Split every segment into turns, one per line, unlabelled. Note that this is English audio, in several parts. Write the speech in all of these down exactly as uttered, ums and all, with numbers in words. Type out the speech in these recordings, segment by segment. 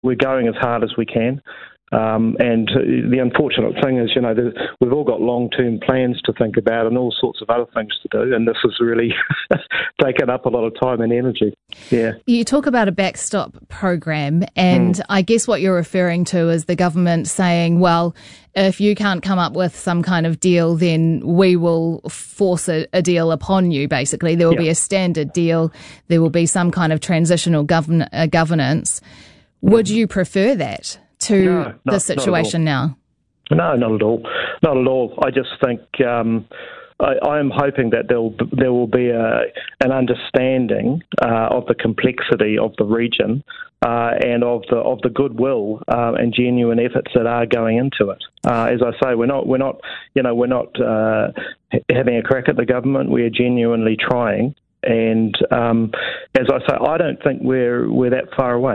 we're going as hard as we can. Um, and the unfortunate thing is, you know, we've all got long-term plans to think about and all sorts of other things to do, and this has really taken up a lot of time and energy. Yeah.
You talk about a backstop program, and mm. I guess what you're referring to is the government saying, well, if you can't come up with some kind of deal, then we will force a, a deal upon you, basically. There will yeah. be a standard deal. There will be some kind of transitional govern- uh, governance. Would you prefer that to
no,
the situation now?
No, not at all. Not at all. I just think um, I, I am hoping that there will there will be a, an understanding uh, of the complexity of the region uh, and of the of the goodwill uh, and genuine efforts that are going into it. Uh, as I say, we're not we're not you know we're not uh, having a crack at the government. We are genuinely trying, and um, as I say, I don't think we're we're that far away.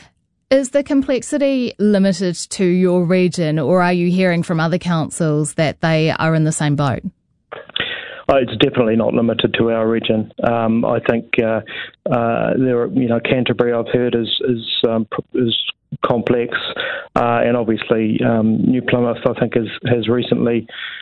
Is the complexity limited to your region, or are you hearing from other councils that they are in the same boat?
Oh, it's definitely not limited to our region. Um, I think uh, uh, there, are, you know, Canterbury I've heard is is um, is complex, uh, and obviously um, New Plymouth I think is, has recently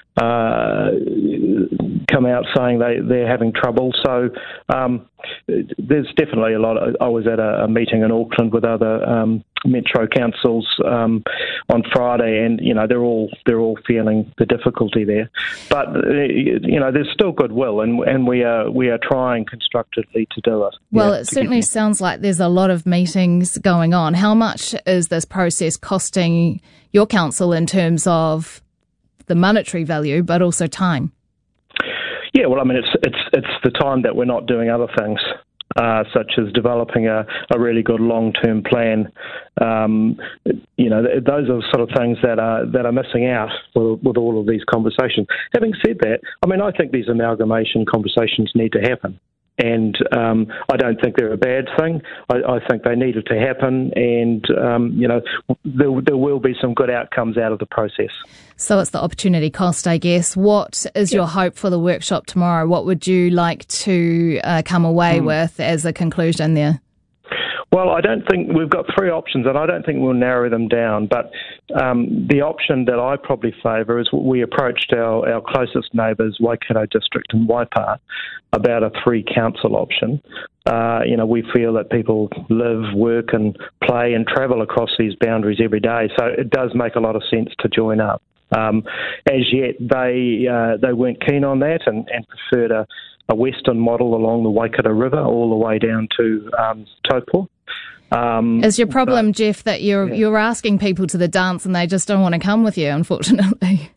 uh, come out saying they they're having trouble. So um, there's definitely a lot. Of, I was at a, a meeting in Auckland with other um, metro councils um, on Friday, and you know they're all they're all feeling the difficulty there. But uh, you know there's still goodwill, and and we are we are trying constructively to do it.
Well,
yeah,
it certainly sounds like there's a lot of meetings going on. How much is this process costing your council in terms of the monetary value, but also time?
Yeah, well, I mean, it's it's it's the time that we're not doing other things, uh, such as developing a, a really good long-term plan. Um, you know, those are sort of things that are that are missing out with, with all of these conversations. Having said that, I mean, I think these amalgamation conversations need to happen. And um, I don't think they're a bad thing. I, I think they needed to happen, and um, you know there, there will be some good outcomes out of the process.
So it's the opportunity cost, I guess. What is yeah. your hope for the workshop tomorrow? What would you like to uh, come away mm. with as a conclusion there?
Well, I don't think we've got three options, and I don't think we'll narrow them down. But um, the option that I probably favour is we approached our, our closest neighbours, Waikato District and Waipa, about a three-council option. Uh, you know, we feel that people live, work and play and travel across these boundaries every day, so it does make a lot of sense to join up. Um, as yet, they uh, they weren't keen on that and, and preferred a, a western model along the Waikato River all the way down to um, Taupo. Um,
Is your problem,
but,
Jeff, that you're yeah. you're asking people to the dance and they just don't want to come with you, unfortunately?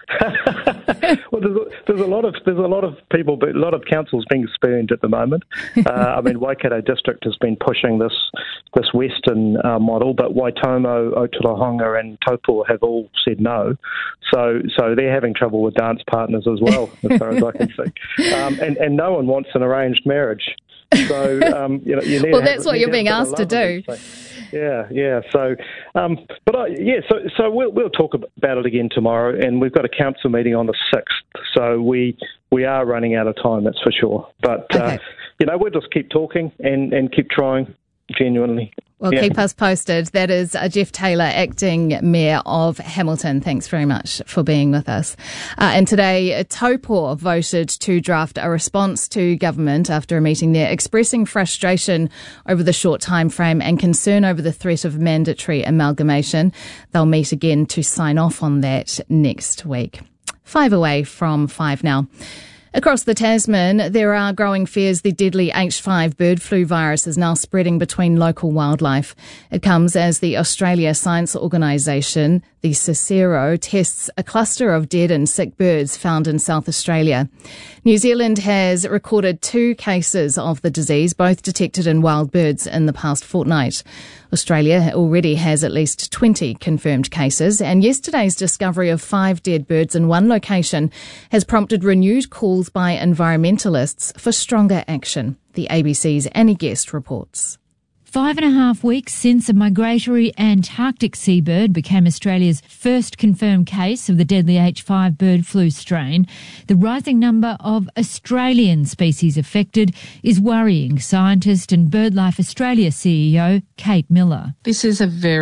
Well, there's a, there's a lot of there's a lot of people, but a lot of councils being spurned at the moment. Uh, I mean, Waikato District has been pushing this this western uh, model, but Waitomo, Otorohanga, and Taupo have all said no. So so they're having trouble with dance partners as well, as far as I can see. Um, and and no one wants an arranged marriage. So um, you know, you need
well,
to
that's
have,
what you're being asked to do.
So, yeah, yeah. So, um, but I, yeah, so so we'll we'll talk about it again tomorrow, and we've got a council meeting on the sixth. So we we are running out of time, that's for sure. But
okay.
uh, you know, we'll just keep talking and, and keep trying. Genuinely.
Well, yeah. Keep us posted. That is uh, Jeff Taylor, Acting Mayor of Hamilton. Thanks very much for being with us. Uh, and today, Taupo voted to draft a response to government after a meeting there, expressing frustration over the short time frame and concern over the threat of mandatory amalgamation. They'll meet again to sign off on that next week. Five away from five now. Across the Tasman, there are growing fears the deadly H five bird flu virus is now spreading between local wildlife. It comes as the Australia Science Organisation, the Cicero, tests a cluster of dead and sick birds found in South Australia. New Zealand has recorded two cases of the disease, both detected in wild birds in the past fortnight. Australia already has at least twenty confirmed cases, and yesterday's discovery of five dead birds in one location has prompted renewed calls by environmentalists for stronger action. The A B C's Annie Guest reports.
Five and a half weeks since a migratory Antarctic seabird became Australia's first confirmed case of the deadly H five bird flu strain, the rising number of Australian species affected is worrying scientist and BirdLife Australia C E O Kate Miller.
This is a very